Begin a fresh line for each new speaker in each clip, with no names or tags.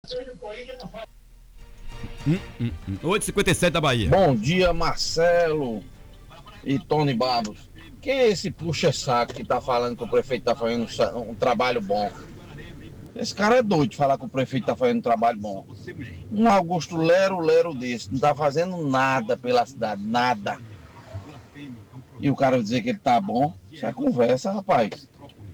8h57 da Bahia.
Bom dia, Marcelo e Tony Babos. Quem é esse puxa-saco que tá falando que o prefeito tá fazendo um trabalho bom? Esse cara é doido de falar que o prefeito tá fazendo um trabalho bom. Um Augusto Lero desse, não tá fazendo nada pela cidade, nada. E o cara dizer que ele tá bom, isso é conversa, rapaz.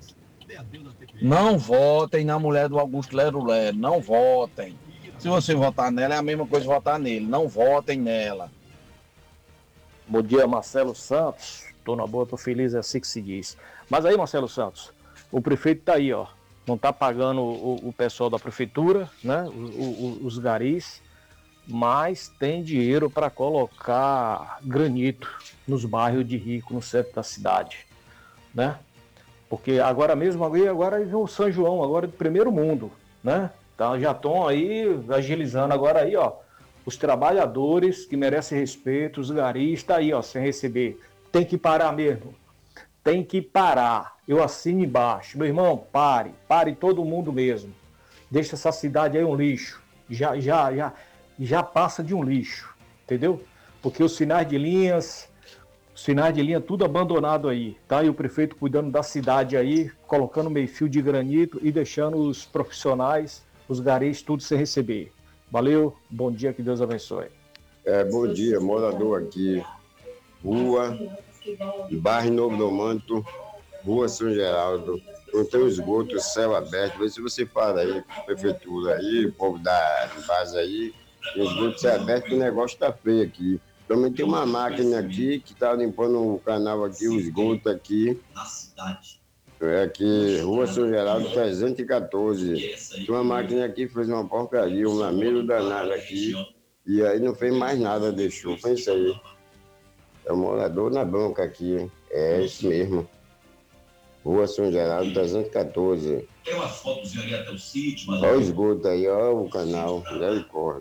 Não votem na mulher do Augusto Lero, não votem. Se você votar nela, é a mesma coisa votar nele. Não votem nela.
Bom dia, Marcelo Santos. Tô na boa, tô feliz, é assim que se diz. Mas aí, Marcelo Santos, o prefeito tá aí, ó. Não tá pagando o pessoal da prefeitura, né? Os garis, mas tem dinheiro para colocar granito nos bairros de rico, no centro da cidade, né? Porque agora mesmo, agora vem o São João, agora do primeiro mundo, né? Então já estão aí agilizando agora aí, ó. Os trabalhadores que merecem respeito, os garis, tá aí, ó, sem receber. Tem que parar mesmo. Tem que parar. Eu assino embaixo. Meu irmão, pare todo mundo mesmo. Deixa essa cidade aí um lixo. Já passa de um lixo, entendeu? Porque os sinais de linha tudo abandonado aí, tá? E o prefeito cuidando da cidade aí, colocando meio fio de granito e deixando os profissionais, os garis, tudo sem receber. Valeu, bom dia, que Deus abençoe.
Bom dia, morador aqui, rua, bairro Novo do Manto, rua São Geraldo, não tem esgoto, céu aberto, vê se você fala aí, prefeitura aí, o povo da base aí, esgoto, céu aberto, o negócio tá feio aqui. Também tem uma máquina aqui que tá limpando o canal aqui, o esgoto aqui. Na cidade. Aqui, rua São Geraldo 314. Tem uma máquina aqui que fez uma porcaria, um lamento danado aqui. E aí não fez mais nada, deixou. Foi isso aí. É o morador na bronca aqui. É isso mesmo. Rua São Geraldo 314. Tem umas fotos ali até o sítio, mas... Olha o esgoto aí, olha o canal. Já recordo.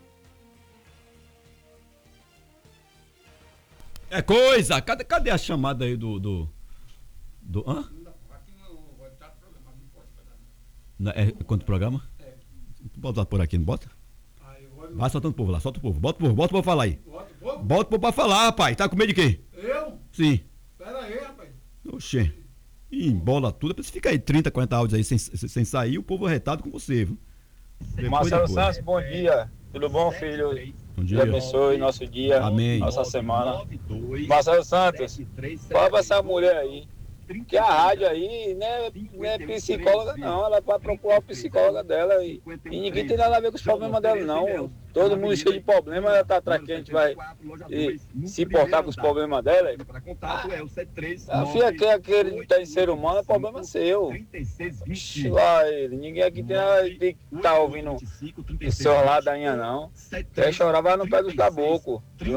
É coisa! Cadê a chamada aí do hã? É quanto programa? Bota por aqui, não bota? Vai soltando o povo lá, solta o povo. Bota o povo falar aí. Bota o povo pra falar, rapaz. Tá com medo de quê?
Eu?
Sim.
Pera aí, rapaz.
Oxê. E embola tudo. Você fica aí 30, 40 áudios aí sem sair, o povo é retado com você, viu?
Marcelo Santos, bom dia. Tudo bom, filho?
Bom dia.
Deus abençoe nosso dia,
amém,
nossa semana. Marcelo Santos, fala pra essa mulher aí que a rádio aí não é psicóloga não, ela vai procurar o psicóloga dela e ninguém tem nada a ver com os problemas dela não. Todo mundo cheio de problema, ela tá atrás que a gente vai se importar com os problemas dela. A filha quer acreditar em ser humano, é problema seu. Lá ele, ninguém aqui tem nada de estar ouvindo esse ladainha não. Quer chorar, vai no pé dos caboclos, viu?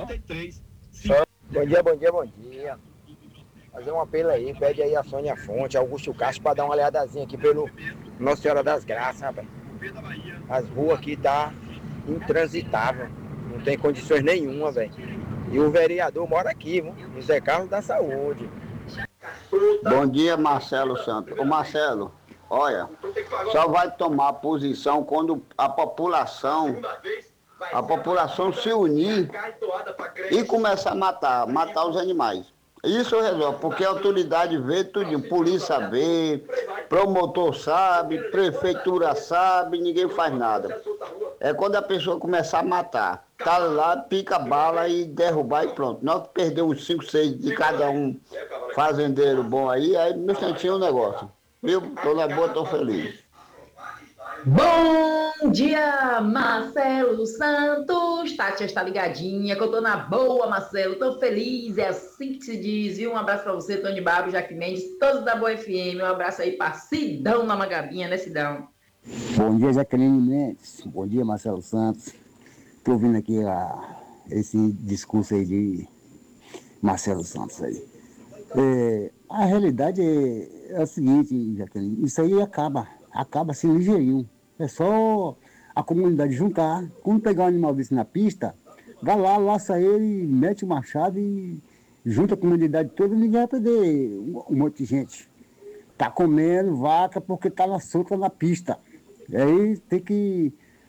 Bom dia. Fazer um apelo aí, pede aí a Sônia Fonte, Augusto Castro, para dar uma olhadazinha aqui pelo Nossa Senhora das Graças, rapaz. As ruas aqui tá intransitável, não tem condições nenhuma, velho. E o vereador mora aqui, viu? No Zé Carlos da Saúde.
Bom dia, Marcelo Santos. Ô Marcelo, olha, só vai tomar posição quando a população se unir e começar a matar os animais. Isso resolve, porque a autoridade vê tudo, polícia vê, promotor sabe, prefeitura sabe, ninguém faz nada. É quando a pessoa começar a matar, tá lá, pica bala e derrubar e pronto. Nós perdemos uns 5, 6 de cada um fazendeiro bom aí no instantinho o negócio. Viu? Tô na boa, tô feliz.
Bom dia, Marcelo Santos. Tati está ligadinha, que eu tô na boa, Marcelo. Tô feliz, é assim que se diz. E um abraço pra você, Tony Babo, Jaque Mendes, todos da Boa FM. Um abraço aí pra Sidão na Magabinha, né, Sidão?
Bom dia, Jaqueline Mendes. Bom dia, Marcelo Santos. Tô ouvindo aqui esse discurso aí de Marcelo Santos aí. A realidade é a seguinte, Jaqueline, isso aí acaba se ligeirinho. É só a comunidade juntar. Quando pegar um animal desse na pista, vai lá, laça ele, mete o machado e junta a comunidade toda, ninguém vai perder um monte de gente. Tá comendo vaca porque tá solta na pista. Aí tem que